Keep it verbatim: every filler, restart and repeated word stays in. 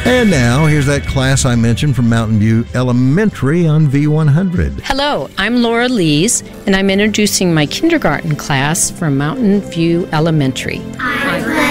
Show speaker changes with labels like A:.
A: And now, here's that class I mentioned from Mountain View Elementary on V one hundred.
B: Hello, I'm Laura Lees, and I'm introducing my kindergarten class from Mountain View Elementary.
C: I